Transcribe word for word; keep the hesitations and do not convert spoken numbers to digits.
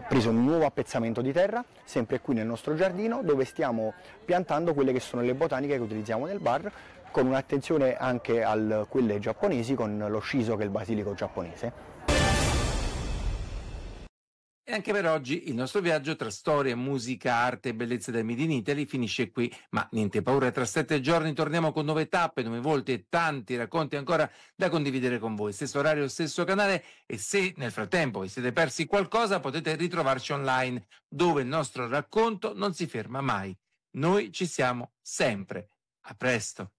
preso un nuovo appezzamento di terra, sempre qui nel nostro giardino, dove stiamo piantando quelle che sono le botaniche che utilizziamo nel bar, con un'attenzione anche a quelle giapponesi, con lo shiso, che è il basilico giapponese. E anche per oggi il nostro viaggio tra storia, musica, arte e bellezza del Made in Italy finisce qui, ma niente paura, tra sette giorni torniamo con nuove tappe, nuovi volti e tanti racconti ancora da condividere con voi. Stesso orario, stesso canale, e se nel frattempo vi siete persi qualcosa potete ritrovarci online, dove il nostro racconto non si ferma mai. Noi ci siamo sempre. A presto.